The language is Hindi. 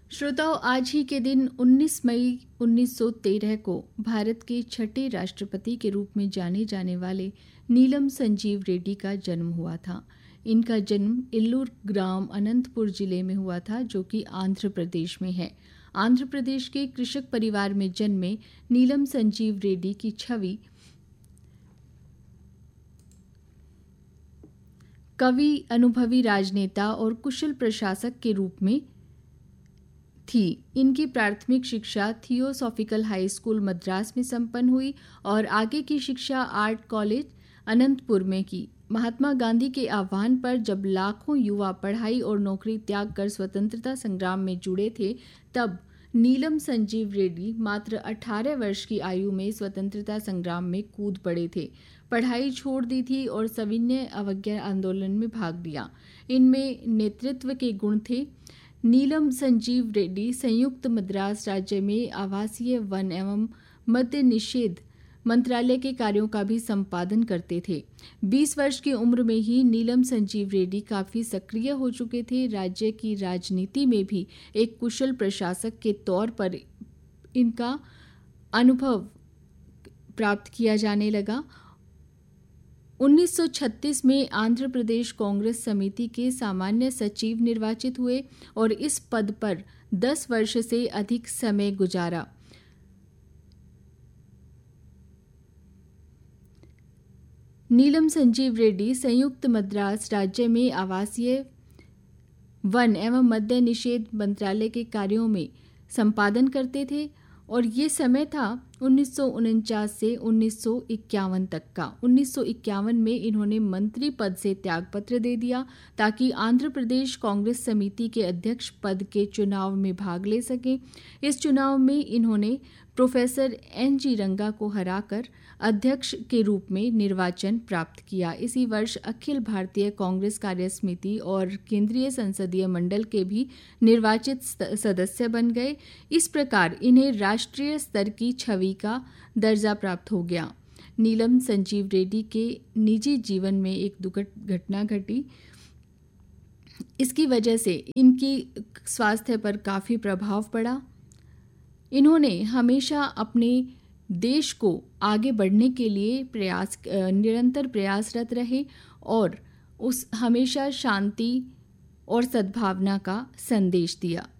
श्रोताओं, आज ही के दिन 19 मई 1913 को भारत के छठे राष्ट्रपति के रूप में जाने जाने वाले नीलम संजीव रेड्डी का जन्म हुआ था। इनका जन्म इल्लूर ग्राम अनंतपुर जिले में हुआ था, जो कि आंध्र प्रदेश में है। आंध्र प्रदेश के कृषक परिवार में जन्मे नीलम संजीव रेड्डी की छवि कवि, अनुभवी राजनेता और कुशल प्रशासक के रूप में थी। इनकी प्राथमिक शिक्षा थियोसॉफिकल हाई स्कूल मद्रास में संपन्न हुई और आगे की शिक्षा आर्ट कॉलेज अनंतपुर में की। महात्मा गांधी के आह्वान पर जब लाखों युवा पढ़ाई और नौकरी त्याग कर स्वतंत्रता संग्राम में जुड़े थे, तब नीलम संजीव रेड्डी मात्र 18 वर्ष की आयु में स्वतंत्रता संग्राम में कूद पड़े थे। पढ़ाई छोड़ दी थी और सविनय अवज्ञा आंदोलन में भाग लिया। इनमें नेतृत्व के गुण थे। नीलम संजीव रेड्डी संयुक्त मद्रास राज्य में आवासीय, वन एवं मद्य निषेध मंत्रालय के कार्यों का भी संपादन करते थे। 20 वर्ष की उम्र में ही नीलम संजीव रेड्डी काफ़ी सक्रिय हो चुके थे। राज्य की राजनीति में भी एक कुशल प्रशासक के तौर पर इनका अनुभव प्राप्त किया जाने लगा। 1936 में आंध्र प्रदेश कांग्रेस समिति के सामान्य सचिव निर्वाचित हुए और इस पद पर 10 वर्ष से अधिक समय गुजारा। नीलम संजीव रेड्डी संयुक्त मद्रास राज्य में आवासीय, वन एवं मद्य निषेध मंत्रालय के कार्यों में संपादन करते थे और ये समय था 1949 से 1951 तक का। 1951 में इन्होंने मंत्री पद से त्यागपत्र दे दिया ताकि आंध्र प्रदेश कांग्रेस समिति के अध्यक्ष पद के चुनाव में भाग ले सकें। इस चुनाव में इन्होंने प्रोफेसर NG रंगा को हराकर अध्यक्ष के रूप में निर्वाचन प्राप्त किया। इसी वर्ष अखिल भारतीय कांग्रेस कार्यसमिति और केंद्रीय संसदीय मंडल के भी निर्वाचित सदस्य बन गए। इस प्रकार इन्हें राष्ट्रीय स्तर की छवि का दर्जा प्राप्त हो गया। नीलम संजीव रेड्डी के निजी जीवन में एक दुखद घटना घटी। इसकी वजह से इनकी स्वास्थ्य पर काफ़ी प्रभाव पड़ा। इन्होंने हमेशा अपने देश को आगे बढ़ने के लिए निरंतर प्रयासरत रहे और हमेशा शांति और सद्भावना का संदेश दिया।